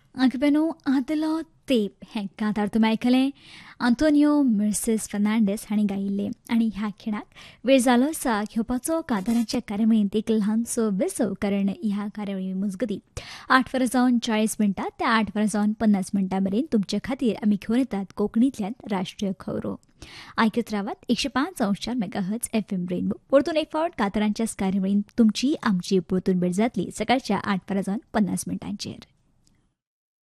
अगबेनो आदलो तेप हें कांतार तुमी आयकलें. आंतोनियो मिर्सेस फर्नांडीस हांणी गायिल्लें आनी ह्या खिणाक वेळ जालो आसा घेवपाचो कांतारांच्या कार्यावळींत एक ल्हानसो विसव, कारण ह्या कार्यावळी मजगतीं 8:40 ते 8:50 मेरेन तुमचे खातीर आमी घेवन येतात कोंकणींतल्यान राष्ट्रीय खबरो. आयकत रावात 105.4 मेगाहर्ट्झ FM रेनबो. परतून एक फावट कांतारांच्याच कार्यावळींत तुमची आमची परतून भेट जातली सकाळच्या 8:50 चेर.